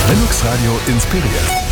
Linux Radio inspiriert.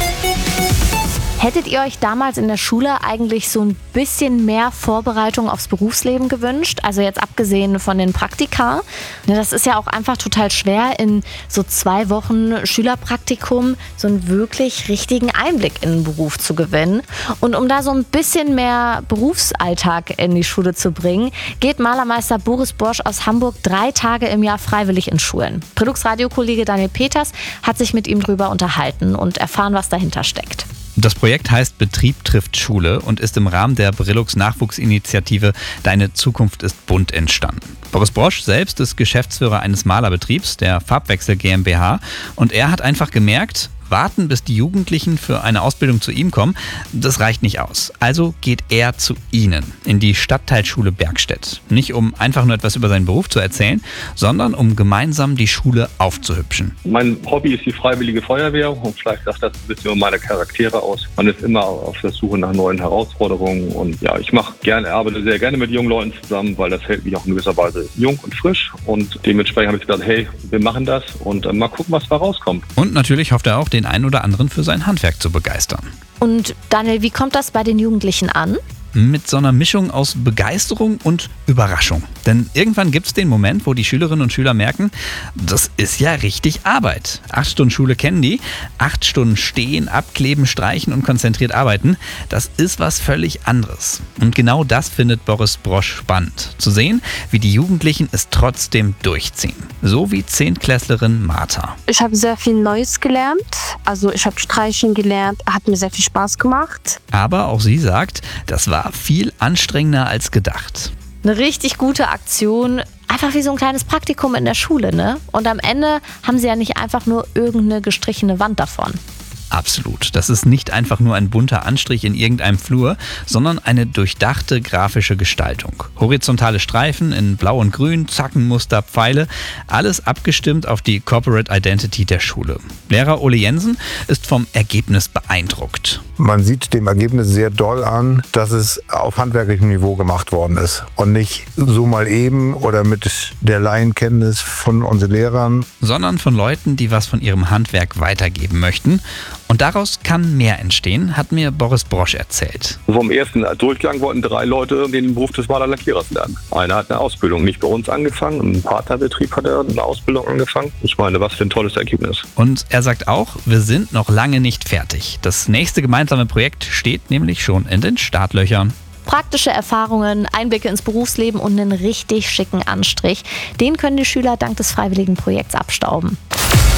Hättet ihr euch damals in der Schule eigentlich so ein bisschen mehr Vorbereitung aufs Berufsleben gewünscht? Also jetzt abgesehen von den Praktika. Das ist ja auch einfach total schwer, in so 2 Wochen Schülerpraktikum so einen wirklich richtigen Einblick in den Beruf zu gewinnen. Und um da so ein bisschen mehr Berufsalltag in die Schule zu bringen, geht Malermeister Boris Brosch aus Hamburg 3 Tage im Jahr freiwillig in Schulen. Prelux-Radio-Kollege Daniel Peters hat sich mit ihm drüber unterhalten und erfahren, was dahinter steckt. Das Projekt heißt Betrieb trifft Schule und ist im Rahmen der Brelux Nachwuchsinitiative Deine Zukunft ist bunt entstanden. Boris Brosch selbst ist Geschäftsführer eines Malerbetriebs, der Farbwechsel GmbH, und er hat einfach gemerkt, warten, bis die Jugendlichen für eine Ausbildung zu ihm kommen, das reicht nicht aus. Also geht er zu ihnen in die Stadtteilschule Bergstedt. Nicht um einfach nur etwas über seinen Beruf zu erzählen, sondern um gemeinsam die Schule aufzuhübschen. Mein Hobby ist die Freiwillige Feuerwehr und vielleicht sagt das ein bisschen über meine Charaktere aus. Man ist immer auf der Suche nach neuen Herausforderungen und ja, ich arbeite sehr gerne mit jungen Leuten zusammen, weil das hält mich auch in gewisser Weise jung und frisch und dementsprechend habe ich gesagt, hey, wir machen das und mal gucken, was da rauskommt. Und natürlich hofft er auch, den einen oder anderen für sein Handwerk zu begeistern. Und Daniel, wie kommt das bei den Jugendlichen an? Mit so einer Mischung aus Begeisterung und Überraschung. Denn irgendwann gibt es den Moment, wo die Schülerinnen und Schüler merken, das ist ja richtig Arbeit. 8 Stunden Schule kennen die, 8 Stunden stehen, abkleben, streichen und konzentriert arbeiten, das ist was völlig anderes. Und genau das findet Boris Brosch spannend. Zu sehen, wie die Jugendlichen es trotzdem durchziehen. So wie 10-Klässlerin Martha. Ich habe sehr viel Neues gelernt. Also ich habe Streichen gelernt, hat mir sehr viel Spaß gemacht. Aber auch sie sagt, das war viel anstrengender als gedacht. Eine richtig gute Aktion, einfach wie so ein kleines Praktikum in der Schule, ne? Und am Ende haben sie ja nicht einfach nur irgendeine gestrichene Wand davon. Absolut. Das ist nicht einfach nur ein bunter Anstrich in irgendeinem Flur, sondern eine durchdachte grafische Gestaltung. Horizontale Streifen in Blau und Grün, Zackenmuster, Pfeile, alles abgestimmt auf die Corporate Identity der Schule. Lehrer Ole Jensen ist vom Ergebnis beeindruckt. Man sieht dem Ergebnis sehr doll an, dass es auf handwerklichem Niveau gemacht worden ist und nicht so mal eben oder mit der Laienkenntnis von unseren Lehrern, sondern von Leuten, die was von ihrem Handwerk weitergeben möchten. Und daraus kann mehr entstehen, hat mir Boris Brosch erzählt. Vom ersten Durchgang wollten 3 Leute den Beruf des Malerlackierers lernen. Einer hat eine Ausbildung nicht bei uns angefangen, im Partnerbetrieb hat er eine Ausbildung angefangen. Ich meine, was für ein tolles Ergebnis. Und er sagt auch, wir sind noch lange nicht fertig. Das nächste gemeinsame Projekt steht nämlich schon in den Startlöchern. Praktische Erfahrungen, Einblicke ins Berufsleben und einen richtig schicken Anstrich, den können die Schüler dank des freiwilligen Projekts abstauben.